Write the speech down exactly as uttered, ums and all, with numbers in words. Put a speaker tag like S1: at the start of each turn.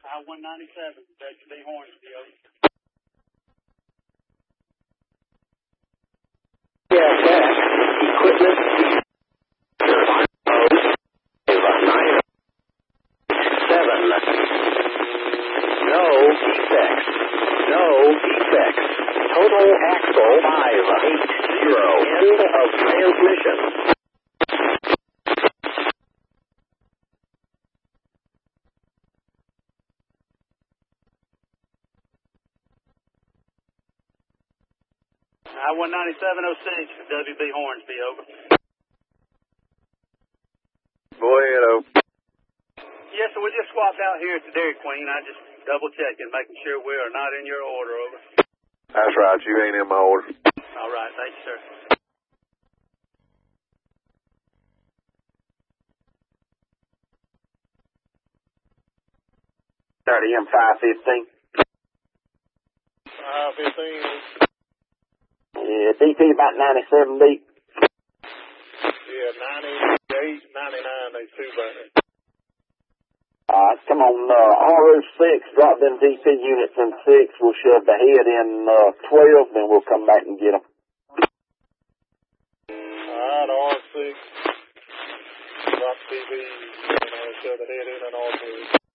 S1: I one ninety-seven, W B Hornsby, over.
S2: Yeah, that. Equipment. Seven. No defects. No defects. Total axle five eight zero. End of transmission.
S1: I one ninety-seven oh six, W B Hornsby, over.
S3: Go ahead, over.
S1: Yes, sir, we just swapped out here at the Dairy Queen. I just double checking, making sure we are not in your order, over.
S3: That's right, you ain't in my order.
S1: All right, thank you, sir.
S2: thirty M five fifteen.
S3: five fifteen.
S2: Yeah, D P about ninety-seven deep.
S3: Yeah, ninety-eight, ninety-nine, they two burning.
S2: Alright, come on, uh, R O six, drop them D P units in six. We'll shove the head in uh, twelve, then we'll come back and get them.
S3: Alright, R six. Drop D P, and I'll shove the head in and R three.